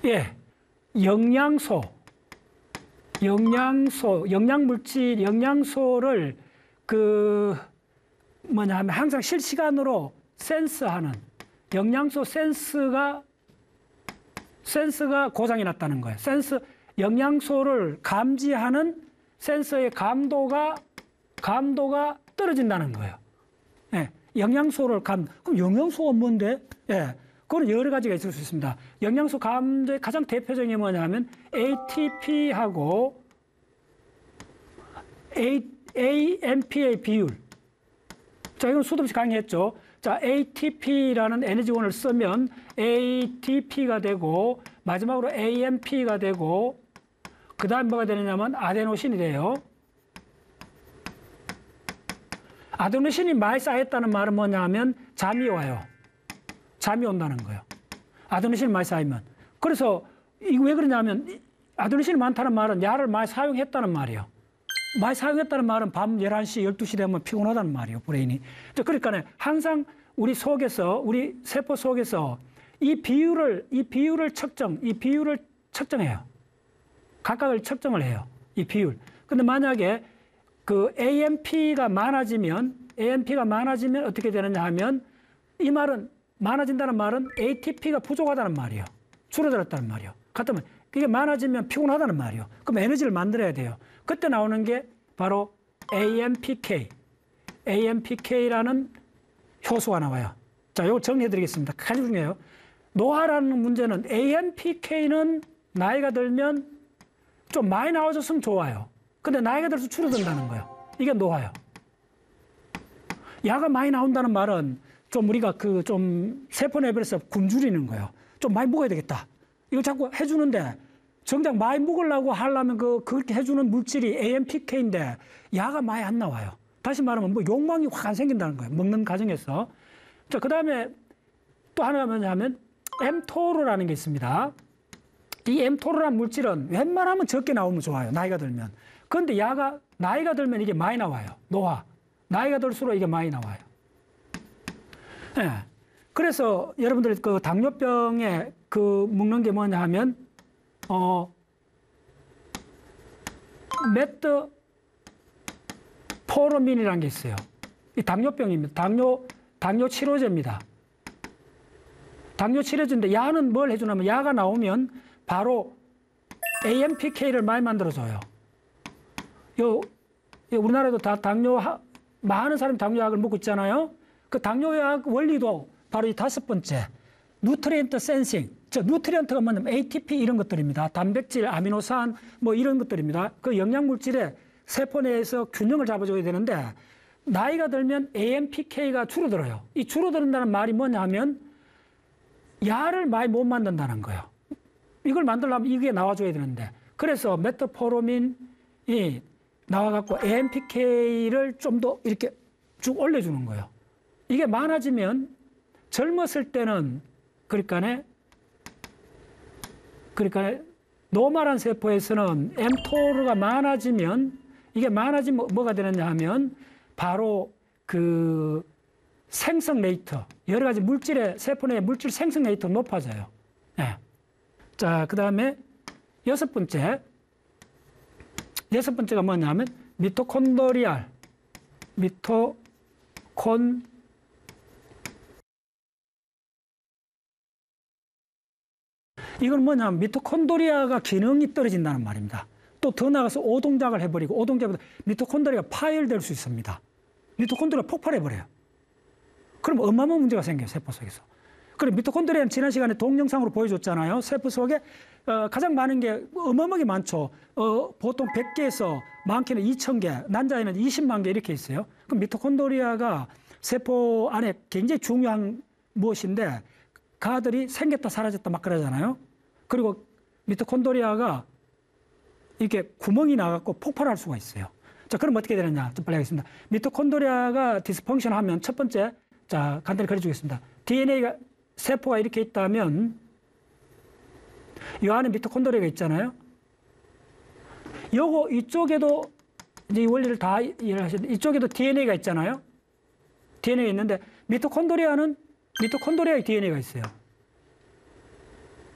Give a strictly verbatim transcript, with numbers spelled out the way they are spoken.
예, 영양소, 영양소, 영양물질, 영양소를 그 뭐냐 하면 항상 실시간으로 센스하는 영양소 센스가 센스가 고장이 났다는 거예요. 센스 영양소를 감지하는 센서의 감도가 감도가 떨어진다는 거예요. 예, 영양소를 감 그럼 영양소가 뭔데? 예, 그건 여러 가지가 있을 수 있습니다. 영양소 감도의 가장 대표적인 게 뭐냐면 에이티피하고 에이엠피의 비율. 자, 이건 수도 없이 강의했죠. 자, 에이티피라는 에너지원을 쓰면 에이티피가 되고 마지막으로 에이엠피가 되고 그 다음 뭐가 되느냐면 아데노신이 돼요. 아데노신이 많이 쌓였다는 말은 뭐냐면 잠이 와요. 잠이 온다는 거예요. 아데노신이 많이 쌓이면. 그래서 이거 왜 그러냐면 아데노신이 많다는 말은 약을 많이 사용했다는 말이에요. 많이 사용했다는 말은 밤 열한 시, 열두 시 되면 피곤하다는 말이에요, 브레인이. 그러니까 항상 우리 속에서, 우리 세포 속에서 이 비율을, 이 비율을 측정, 이 비율을 측정해요. 각각을 측정을 해요. 이 비율. 근데 만약에 그 에이엠피가 많아지면, 에이엠피가 많아지면 어떻게 되느냐 하면 이 말은, 많아진다는 말은 에이티피가 부족하다는 말이에요. 줄어들었다는 말이에요. 같으면 그게 많아지면 피곤하다는 말이에요. 그럼 에너지를 만들어야 돼요. 그때 나오는 게 바로 에이엠피케이, 에이엠피케이라는 효소가 나와요. 자, 이거 정리해 드리겠습니다. 가장 중요해요. 노화라는 문제는 에이엠피케이는 나이가 들면 좀 많이 나와줬으면 좋아요. 근데 나이가 들어서 줄어든다는 거예요. 이게 노화예요. 야가 많이 나온다는 말은 좀 우리가 그 좀 세포 레벨에서 굶주리는 거예요. 좀 많이 먹어야 되겠다. 이걸 자꾸 해주는데 정작 많이 먹으려고 하려면 그, 그렇게 해주는 물질이 에이엠피케이인데 야가 많이 안 나와요. 다시 말하면 뭐 욕망이 확 안 생긴다는 거예요. 먹는 과정에서. 자, 그 다음에 또 하나가 뭐냐면 엠토르라는 게 있습니다. 이 엠토르라는 물질은 웬만하면 적게 나오면 좋아요. 나이가 들면. 그런데 야가 나이가 들면 이게 많이 나와요. 노화. 나이가 들수록 이게 많이 나와요. 예. 그래서 여러분들이 그 당뇨병에 그 먹는 게 뭐냐 하면 어 메트포르민이라는 게 있어요. 이 당뇨병입니다. 당뇨 당뇨 치료제입니다. 당뇨 치료제인데 야는 뭘 해주냐면 야가 나오면 바로 에이엠피케이를 많이 만들어줘요. 요, 요 우리나라에도 다 당뇨 많은 사람이 당뇨약을 먹고 있잖아요. 그 당뇨약 원리도 바로 이 다섯 번째 누트리언트 센싱. 즉 누트리언트가 뭐냐면 에이티피 이런 것들입니다. 단백질, 아미노산 뭐 이런 것들입니다. 그 영양물질에 세포 내에서 균형을 잡아줘야 되는데 나이가 들면 에이엠피케이가 줄어들어요. 이 줄어든다는 말이 뭐냐 하면 약을 많이 못 만든다는 거예요. 이걸 만들려면 이게 나와줘야 되는데 그래서 메트포르민이 나와갖고 에이엠피케이를 좀 더 이렇게 쭉 올려주는 거예요. 이게 많아지면 젊었을 때는 그러니까 그러니까 노멀한 세포에서는 엠토르가 많아지면 이게 많아지면 뭐가 되느냐 하면 바로 그 생성 레이트 여러 가지 물질의 세포 내 물질 생성 레이트가 높아져요. 네. 자, 그 다음에 여섯 번째 여섯 번째가 뭐냐면 미토콘드리알 미토콘 이건 뭐냐면 미토콘드리아가 기능이 떨어진다는 말입니다. 또 더 나가서 오동작을 해버리고 오동작보다 미토콘드리아가 파열될 수 있습니다. 미토콘드리아가 폭발해버려요. 그럼 어마어마한 문제가 생겨요. 세포 속에서. 그럼 미토콘드리아는 지난 시간에 동영상으로 보여줬잖아요. 세포 속에 어, 가장 많은 게 어마어마하게 많죠. 어, 보통 백 개에서 많게는 이천 개, 난자에는 이십만 개 이렇게 있어요. 그럼 미토콘드리아가 세포 안에 굉장히 중요한 무엇인데 가들이 생겼다 사라졌다 막 그러잖아요. 그리고 미토콘드리아가 이렇게 구멍이 나갖고 폭발할 수가 있어요. 자, 그럼 어떻게 되느냐? 좀 빨리 하겠습니다. 미토콘드리아가 디스펑션 하면 첫 번째, 자, 간단히 그려주겠습니다. 디엔에이가, 세포가 이렇게 있다면, 이 안에 미토콘드리아가 있잖아요. 요거, 이쪽에도, 이제 이 원리를 다 이해하시는, 이쪽에도 디엔에이가 있잖아요. 디엔에이가 있는데, 미토콘드리아는, 미토콘드리아에 디엔에이가 있어요.